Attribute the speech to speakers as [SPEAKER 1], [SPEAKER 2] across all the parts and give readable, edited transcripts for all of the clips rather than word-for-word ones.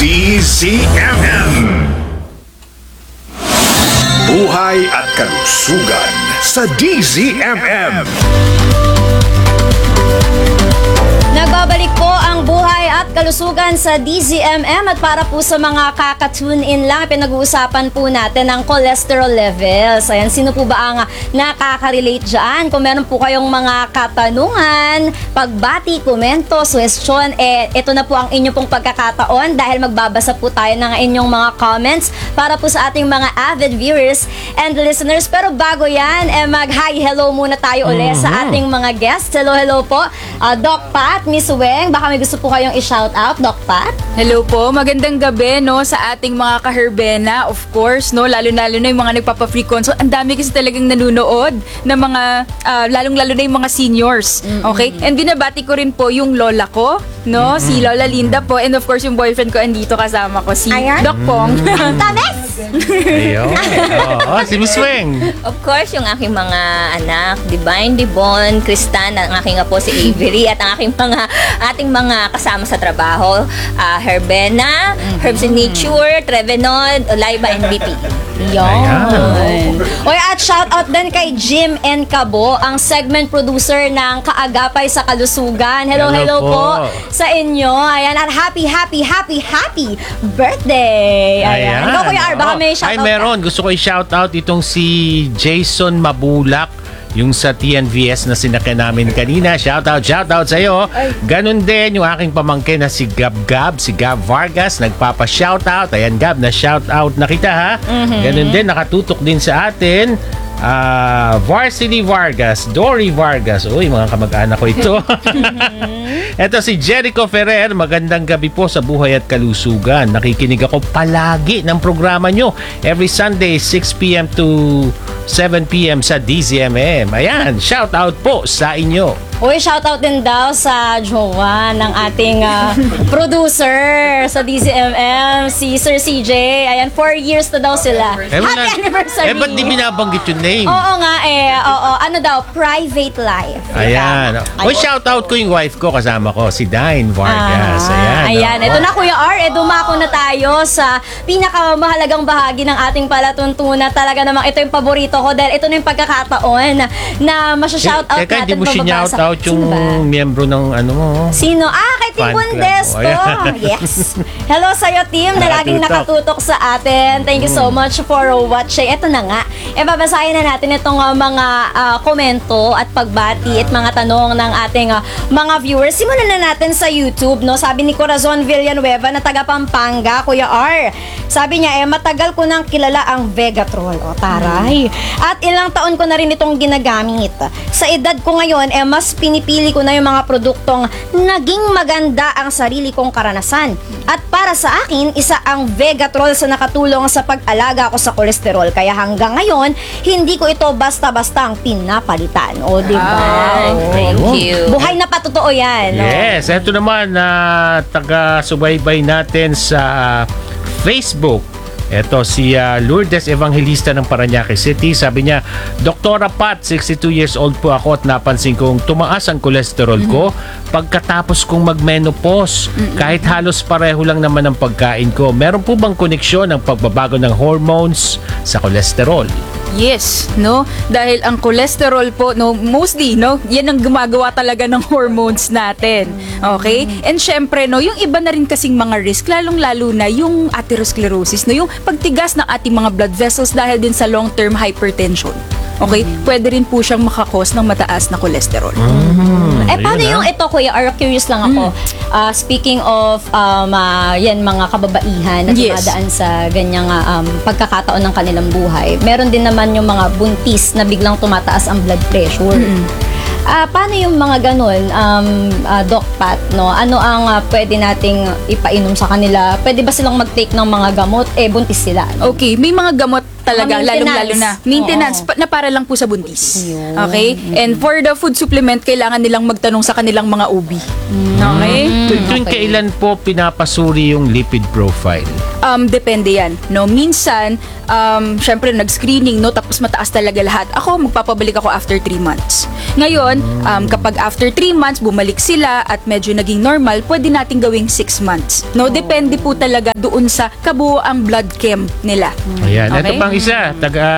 [SPEAKER 1] DZMM. Buhay at kalusugan sa DZMM.
[SPEAKER 2] Nagbabalik po ang buhay at kalusugan sa DZMM at para po sa mga kaka-tune in lang, pinag-uusapan po natin ang cholesterol levels. Ayan, sino po ba ang nakaka-relate dyan? Kung meron po kayong mga katanungan, pagbati, komento, suwestyon, ito na po ang inyong pong pagkakataon dahil magbabasa po tayo ng inyong mga comments para po sa ating mga avid viewers and listeners. Pero bago yan, mag-hi, hello muna tayo ulit sa ating mga guests. Hello po, Doc Pat, Miss Weng, baka may gusto po kayong i-shout out, Doc Pat?
[SPEAKER 3] Hello po, magandang gabi no sa ating mga kaherbena, of course, no, lalo-lalo na yung mga nagpapa-free consult. Ang dami kasi talagang nanunood ng mga lalong-lalo na yung mga seniors. Okay? And binabati ko rin po yung lola ko, no, si Lola Linda po, and of course yung boyfriend ko andito kasama ko, si Doc Pong.
[SPEAKER 2] Tames!
[SPEAKER 4] Ayun. Si Miss Weng.
[SPEAKER 5] Of course, yung aking mga anak, Divine, Dibon, Kristan, ang aking apo si Avery, at ang ating mga kasama sa trabaho, Herbena, Herbs in Nature, Trevenod, Oliva, and BP.
[SPEAKER 2] Yon. Oy, at shout out din kay Jim and Cabo, ang segment producer ng Kaagapay sa Kalusugan. Hello po sa inyo. Ayan, at happy birthday. Ayan. Ikaw, Kuya R, baka may shout out.
[SPEAKER 4] Meron. Gusto ko i-shout out itong si Jason Mabulak, yung sa TNVS na sinakyan namin kanina. Shout out sa iyo. Ganon din yung aking pamangkin na si Gab Vargas, nagpapa-shout out. Ayan, Gab, na shout out na kita, ha. Ganon din, nakatutok din sa atin Varsity Vargas, Dory Vargas. Uy, mga kamag-anak ko ito. Ito si Jericho Ferrer. Magandang gabi po sa Buhay at Kalusugan. Nakikinig ako palagi ng programa nyo every Sunday 6 p.m. to 7 p.m. sa DZMM. Ayan, shout out po sa inyo.
[SPEAKER 2] Uy, shoutout din daw sa jowa ng ating producer sa DZMM, si Sir CJ. Ayan, 4 years na daw sila. Happy anniversary!
[SPEAKER 4] Ba't di binabanggit yung name?
[SPEAKER 2] Oo nga oo. Ano daw, private life.
[SPEAKER 4] Ayan. Uy, shoutout ko yung wife ko, kasama ko, si Dine Vargas.
[SPEAKER 2] Ayan. Ito na, Kuya R, dumako na tayo sa pinakamahalagang bahagi ng ating palatuntunan. Talaga namang ito yung paborito ko dahil ito na yung pagkakataon na masya-shoutout natin.
[SPEAKER 4] Teka, hindi mo siya-shoutout yung miyembro ng ano mo.
[SPEAKER 2] Sino? Kay Tim Bundes to. Yes. Hello sa'yo, Tim, na laging nakatutok sa atin. Thank you so much for watching. Ito na nga. Babasahin na natin itong mga komento at pagbati at mga tanong ng ating mga viewers. Simulan na natin sa YouTube, no? Sabi ni Corazon Villanueva na taga Pampanga, Kuya R. Sabi niya, matagal ko nang kilala ang Vegatrol. O, taray. At ilang taon ko na rin itong ginagamit. Sa edad ko ngayon, mas pinipili ko na yung mga produktong naging maganda ang sarili kong karanasan. At para sa akin, isa ang Vegatrol sa nakatulong sa pag-alaga ko sa kolesterol. Kaya hanggang ngayon, hindi ko ito basta-bastang pinapalitan. O, diba?
[SPEAKER 5] Thank you.
[SPEAKER 2] Buhay na patotoo yan. No?
[SPEAKER 4] Yes, eto naman na taga-subaybay natin sa Facebook. Ito si Lourdes Evangelista ng Parañaque City. Sabi niya, Doktora Pat, 62 years old po ako at napansin kong tumaas ang kolesterol ko pagkatapos kong mag-menopause. Kahit halos pareho lang naman ang pagkain ko. Meron po bang koneksyon ng pagbabago ng hormones sa kolesterol?
[SPEAKER 3] Yes, no? Dahil ang cholesterol po, no, mostly, no, yan ang gumagawa talaga ng hormones natin. Okay? And syempre, no, yung iba na rin kasing mga risk, lalong-lalo na yung atherosclerosis, no, yung pagtigas ng ating mga blood vessels dahil din sa long-term hypertension. Okay? Pwede rin po siyang makakos ng mataas na cholesterol.
[SPEAKER 2] Paano yung ito, Kuya R? Curious lang ako. Speaking of yan, mga kababaihan na dumadaan sa ganyang pagkakataon ng kanilang buhay, meron din naman yung mga buntis na biglang tumataas ang blood pressure. Paano yung mga ganun, Doc Pat, no? Ano ang pwede nating ipainom sa kanila? Pwede ba silang mag-take ng mga gamot? Buntis sila. No?
[SPEAKER 3] Okay, may mga gamot talaga,
[SPEAKER 2] Maintenance.
[SPEAKER 3] lalong-lalo na. Maintenance na para lang po sa buntis. Okay? And for the food supplement, kailangan nilang magtanong sa kanilang mga OB. Okay?
[SPEAKER 4] Tuwing kailan po pinapasuri yung lipid profile?
[SPEAKER 3] Depende yan. No? Minsan, syempre nag-screening, no? Tapos mataas talaga lahat. Ako, magpapabalik ako after 3 months. Ngayon, kapag after 3 months, bumalik sila at medyo naging normal, pwede natin gawing 6 months. No? Depende po talaga doon sa kabuoang blood chem nila.
[SPEAKER 4] Ayan.
[SPEAKER 3] Okay.
[SPEAKER 4] Ito pang isa,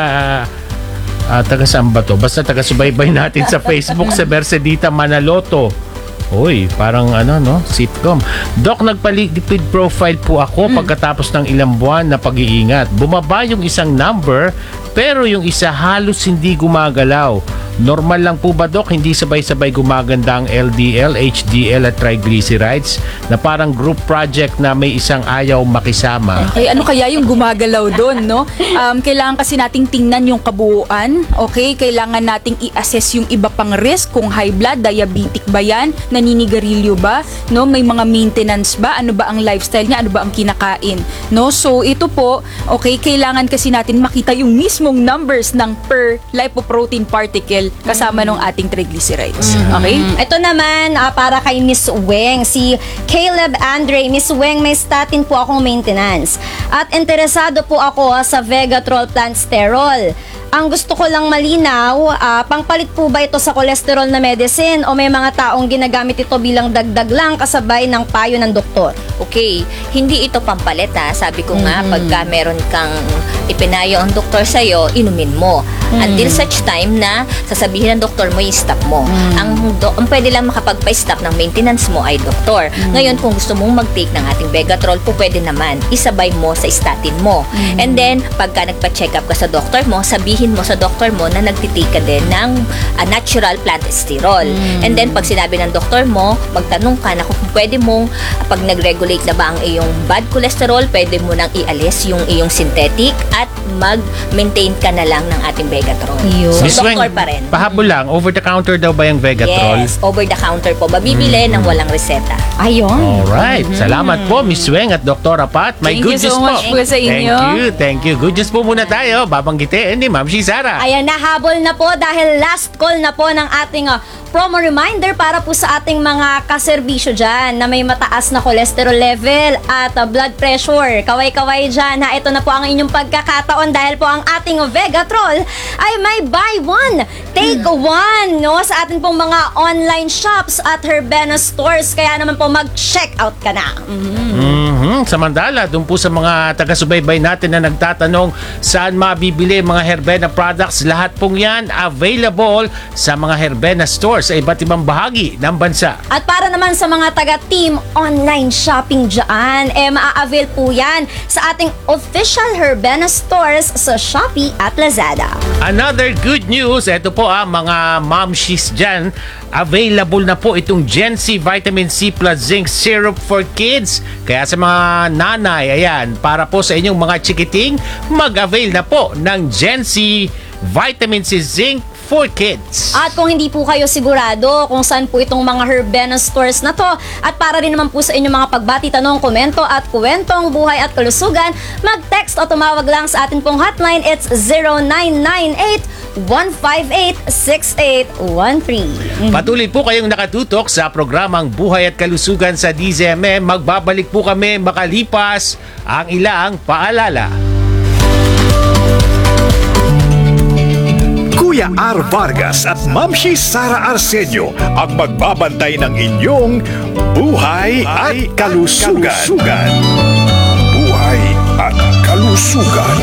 [SPEAKER 4] taga saan ba to? Basta taga-subaybay natin sa Facebook sa Mercedita Manaloto. Uy, parang sitcom. Doc, nagpa-lipid profile po ako pagkatapos ng ilang buwan na pag-iingat. Bumaba yung isang number, pero yung isa halos hindi gumagalaw. Normal lang po ba, Doc? Hindi sabay-sabay gumaganda ang LDL, HDL at triglycerides na parang group project na may isang ayaw makisama.
[SPEAKER 3] Okay, ano kaya yung gumagalaw doon, no? Kailangan kasi nating tingnan yung kabuuan, okay? Kailangan nating i-assess yung iba pang risk, kung high blood, diabetic ba yan, naninigarilyo ba, no? May mga maintenance ba? Ano ba ang lifestyle niya? Ano ba ang kinakain? No? So, ito po, okay, kailangan kasi natin makita yung mismong numbers ng per lipoprotein particle kasama ng ating triglycerides. Okay?
[SPEAKER 2] Ito naman, para kay Miss Weng, si Caleb Andre. Miss Weng, may statin po akong maintenance. At interesado po ako sa Vegatrol Plant Sterol. Ang gusto ko lang malinaw, pangpalit po ba ito sa cholesterol na medicine o may mga taong ginagamit ito bilang dagdag lang kasabay ng payo ng doktor?
[SPEAKER 5] Okay, hindi ito pampalit Sabi ko nga, pagka meron kang ipinayo ang doktor sa'yo, inumin mo. Until such time na sasabihin ng doktor mo, i-stop mo. Ang pwede lang makapagpa-stop ng maintenance mo ay doktor. Ngayon, kung gusto mong mag-take ng ating Vegatrol, po pwede naman, isabay mo sa statin mo. And then, pagka nagpa-check up ka sa doktor mo, sabihin mo sa doktor mo na nagtitake ka din ng natural plant sterol. And then, pag sinabi ng doktor mo, magtanong ka na kung pwede mong, pag nag-regulate na ba ang iyong bad cholesterol, pwede mo nang ialis yung iyong synthetic at mag-maintain ka na lang ng ating Vegatrol. So,
[SPEAKER 4] Miss Weng,
[SPEAKER 5] doktor pa rin.
[SPEAKER 4] pahabol lang, over-the-counter daw ba yung Vegatrol?
[SPEAKER 5] Yes, over-the-counter po. Mabibili ng walang reseta.
[SPEAKER 2] Ayun.
[SPEAKER 4] Alright. Salamat po, Miss Weng at Dr. Pat. My
[SPEAKER 3] Thank you
[SPEAKER 4] goodness
[SPEAKER 3] so much po sa inyo.
[SPEAKER 4] Thank you. Good news po muna tayo. Babanggitin ni Ma'am Shizara.
[SPEAKER 2] Ayan, nahabol na po dahil last call na po ng ating promo reminder para po sa ating mga kaserbisyo dyan na may mataas na cholesterol level at blood pressure. Kaway-kaway dyan ha. Ito na po ang inyong pagkakataon dahil po ang ating Vegatrol ay may buy one, take one, no? Sa ating pong mga online shops at Herbena stores. Kaya naman po mag-check out ka na.
[SPEAKER 4] Samantala, doon po sa mga taga-subaybay natin na nagtatanong saan mabibili mga Herbena products, lahat pong yan available sa mga Herbena stores sa iba't ibang bahagi ng bansa.
[SPEAKER 2] At para naman sa mga taga-team online shopping dyan, maa-avail po yan sa ating official Herbena stores sa Shopee at Lazada.
[SPEAKER 4] Another good news, ito po mga momshies dyan, available na po itong Gen C Vitamin C plus Zinc Syrup for Kids. Kaya sa mga nanay, ayan, para po sa inyong mga chikiting, mag-avail na po ng Gen C Vitamin C Zinc for Kids.
[SPEAKER 2] At kung hindi po kayo sigurado kung saan po itong mga Herbena stores na to, at para rin naman po sa inyong mga pagbati, tanong, komento at kwentong buhay at kalusugan, mag-text o tumawag lang sa atin pong hotline. It's 0998-158-6813.
[SPEAKER 4] Patuloy po kayong nakatutok sa programang Buhay at Kalusugan sa DZMM. Magbabalik po kami makalipas ang ilang paalala.
[SPEAKER 1] Kuya R. Vargas at Mamshi Sara Arsenio ang magbabantay ng inyong Buhay at Kalusugan. Buhay at Kalusugan.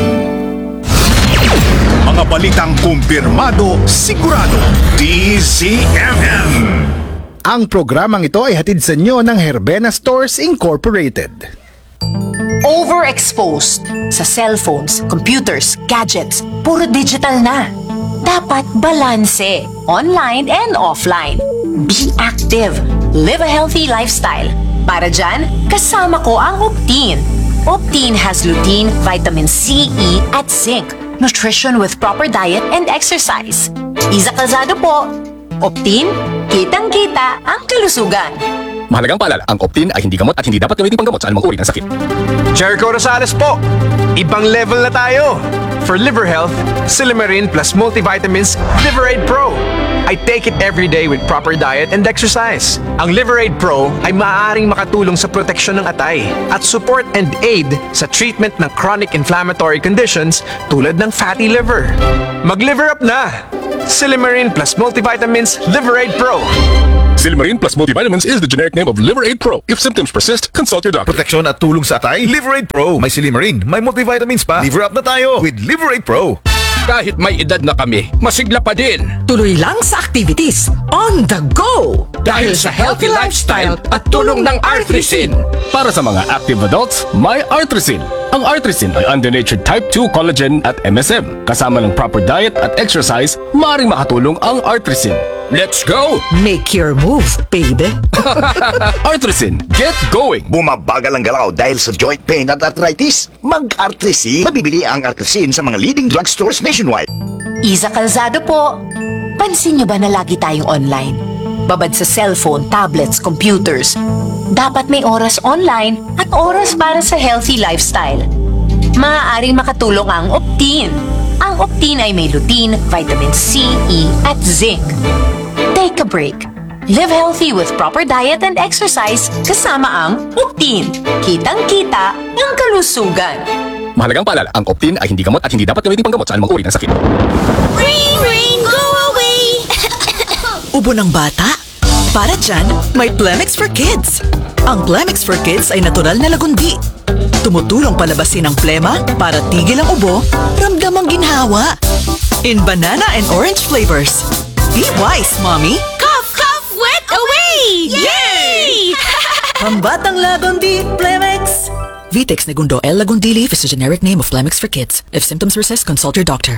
[SPEAKER 1] Mga balitang kumpirmado, sigurado, DZMM.
[SPEAKER 6] Ang programang ito ay hatid sa inyo ng Herbena Stores Incorporated.
[SPEAKER 7] Overexposed sa cellphones, computers, gadgets, puro digital na. Dapat balanse, online and offline. Be active. Live a healthy lifestyle. Para dyan, kasama ko ang Optine. Optine has lutein, vitamin C, E, at zinc. Nutrition with proper diet and exercise. Iza Calzado po. Optine, kitang-kita ang kalusugan.
[SPEAKER 8] Mahalagang paalala, ang Optin ay hindi gamot at hindi dapat gamitin panggamot sa anumang uri ng sakit.
[SPEAKER 9] Jericho Rosales po. Ibang level na tayo. For liver health, Silymarin plus multivitamins Liverade Pro. I take it every day with proper diet and exercise. Ang Liverade Pro ay maaaring makatulong sa proteksyon ng atay at support and aid sa treatment ng chronic inflammatory conditions tulad ng fatty liver. Mag-liver up na! Silymarin plus multivitamins Liverade Pro.
[SPEAKER 8] Silymarin plus multivitamins is the generic name of Liverade Pro. If symptoms persist, consult your doctor.
[SPEAKER 1] Proteksyon at tulong sa atay, Liverade Pro. May Silymarin, may multivitamins pa. Liver up na tayo with Liverade Pro.
[SPEAKER 10] Kahit may edad na kami, masigla pa din.
[SPEAKER 11] Tuloy lang sa activities on the go!
[SPEAKER 10] Dahil sa healthy lifestyle at tulong ng Artrisin.
[SPEAKER 8] Para sa mga active adults, may Artrisin. Ang Artrisin ay unddenatured type 2 collagen at MSM. Kasama ng proper diet at exercise, maaaring makatulong ang Artrisin.
[SPEAKER 10] Let's go!
[SPEAKER 11] Make your move, baby!
[SPEAKER 8] Artrisin, get going!
[SPEAKER 12] Bumabagal ang galaw dahil sa joint pain at arthritis? Mag-Artrisin. Mabibili ang Artrisin sa mga leading drugstores nationwide.
[SPEAKER 7] Iza Calzado po. Pansin nyo ba na lagi tayong online? Babad sa cellphone, tablets, computers. Dapat may oras online at oras para sa healthy lifestyle. Maaaring makatulong ang Optin. Ang Optin ay may lutein, vitamin C, E, at zinc. Take a break. Live healthy with proper diet and exercise kasama ang Optin. Kitang-kita ang kalusugan.
[SPEAKER 8] Mahalagang paalala, ang Optin ay hindi gamot at hindi dapat gamitin panggamot sa anumang uri ng sakit.
[SPEAKER 13] Rain, rain, go away!
[SPEAKER 11] Ubo ng bata? Para dyan, may Plemix for Kids. Ang Plemix for Kids ay natural na lagundi. Tumutulong palabasin ang plema para tigil ang ubo, ramdam ang ginhawa. In banana and orange flavors. Be wise, mommy!
[SPEAKER 13] Cough, cough, wet away! Yay!
[SPEAKER 11] Pambatang lagundi, Plemix! Vitex Negundo L. Lagundili is a generic name of Plemix for Kids. If symptoms persist, consult your doctor.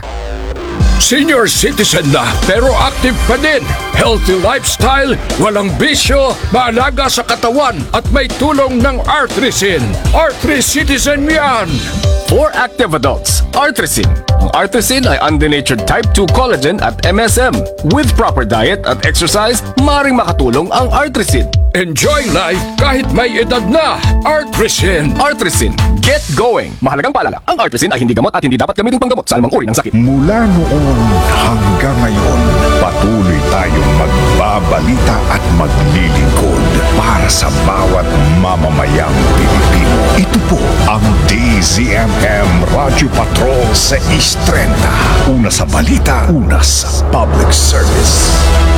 [SPEAKER 10] Senior citizen na pero active pa din. Healthy lifestyle, walang bisyo, maalaga sa katawan at may tulong ng Artrisin. Artri-Citizen yan!
[SPEAKER 8] For active adults, Artrisin. Ang Artrisin ay unddenatured type 2 collagen at MSM. With proper diet at exercise, maaaring makatulong ang Artrisin.
[SPEAKER 10] Enjoy life kahit may edad na. Artrisin.
[SPEAKER 8] Artrisin, get going! Mahalagang paalala, ang Artrisin ay hindi gamot at hindi dapat gamitin panggamot sa anumang uri ng sakit.
[SPEAKER 1] Mula noon hanggang ngayon, patuloy tayong magbabalita at maglilingkod para sa bawat mamamayang Pilipino. Ito po ang DZMM Radio Patrol sa East 30. Una sa balita, una sa public service.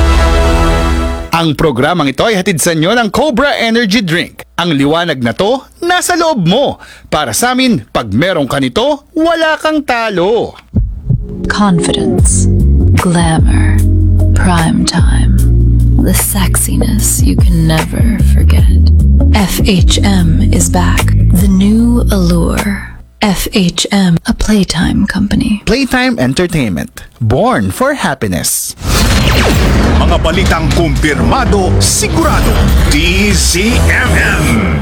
[SPEAKER 6] Ang programang ito ay hatid sa inyo ng Cobra Energy Drink. Ang liwanag na to, nasa loob mo. Para sa amin, pag meron ka nito, wala kang talo.
[SPEAKER 14] Confidence, glamour, prime time, the sexiness you can never forget. FHM is back. The new allure. FHM, a playtime company.
[SPEAKER 6] Playtime Entertainment. Born for happiness.
[SPEAKER 1] Mga balitang kumpirmado, sigurado, DZMM.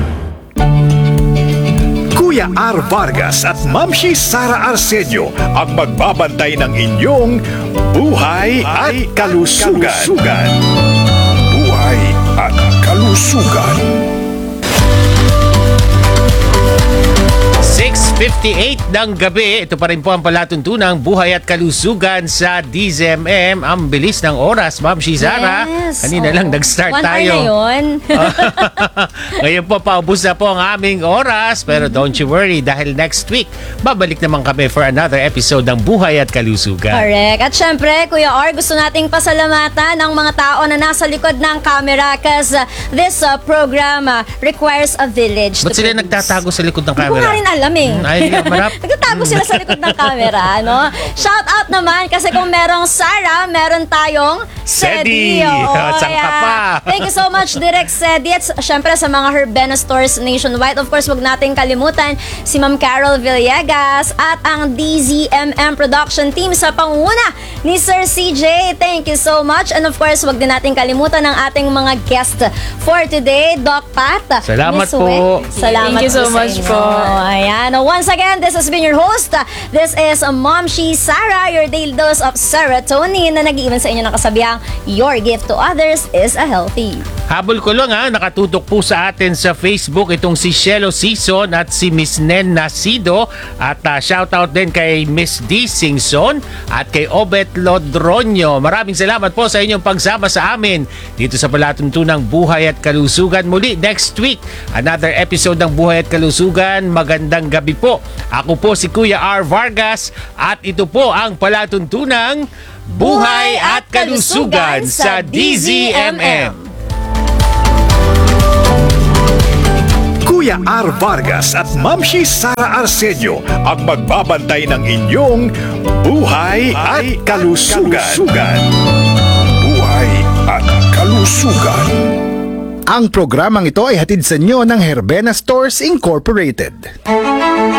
[SPEAKER 1] Kuya R. Vargas at Mamshi Sara Arsenio ang magbabantay ng inyong buhay at kalusugan. Buhay at kalusugan.
[SPEAKER 4] 6:58 ng gabi. Ito pa rin po ang palatuntunang buhay at kalusugan sa DZMM. Ang bilis ng oras, Ma'am Shizara.
[SPEAKER 2] Yes.
[SPEAKER 4] Kanina lang nag-start
[SPEAKER 2] 1 hour
[SPEAKER 4] tayo.
[SPEAKER 2] na yun.
[SPEAKER 4] Ngayon po, paubos na po ang aming oras. Pero don't you worry, dahil next week, babalik naman kami for another episode ng buhay at kalusugan.
[SPEAKER 2] Correct. At syempre, Kuya R, gusto nating pasalamatan ang mga tao na nasa likod ng camera because this program requires a village.
[SPEAKER 4] Ba't sila nagtatago sa likod ng
[SPEAKER 2] Hindi ko
[SPEAKER 4] camera?
[SPEAKER 2] nga rin alam eh.
[SPEAKER 4] Ay, marap.
[SPEAKER 2] Nagtatago sila sa likod ng camera, no? Shout out naman kasi kung merong Sarah, meron tayong Sedi.
[SPEAKER 4] Sedi. Sangka pa.
[SPEAKER 2] Thank you so much, Direk Sedi. At syempre sa mga Herbena stores nationwide, of course, wag nating kalimutan si Ma'am Carol Villegas at ang DZMM production team sa panguna ni Sir CJ. Thank you so much. And of course, wag din nating kalimutan ang ating mga guest for today, Doc Pat.
[SPEAKER 4] Salamat
[SPEAKER 2] Miss Wet.
[SPEAKER 4] po.
[SPEAKER 2] Salamat
[SPEAKER 3] Thank you so
[SPEAKER 2] po sa
[SPEAKER 3] much
[SPEAKER 2] inyo.
[SPEAKER 3] po.
[SPEAKER 2] Ayan. Once again, this has been your host. This is Mom She Sarah, your daily dose of serotonin na nag-iwan sa inyo ng kasabihang, your gift to others is a healthy.
[SPEAKER 4] Habol ko lang nakatutok po sa atin sa Facebook itong si Shelo Season at si Miss Nen Nasido at shoutout din kay Miss D. Singson at kay Obet Lodronyo. Maraming salamat po sa inyong pagsama sa amin dito sa palatuntunang Buhay at Kalusugan. Muli next week, another episode ng Buhay at Kalusugan. Magandang gabi po. Ako po si Kuya R. Vargas at ito po ang palatuntunang Buhay at Kalusugan sa DZMM.
[SPEAKER 1] Kuya R. Vargas at Mamshi Sara Arsenio ang magbabantay ng inyong Buhay at Kalusugan. Buhay at Kalusugan.
[SPEAKER 6] Ang programang ito ay hatid sa inyo ng Herbena Stores Incorporated.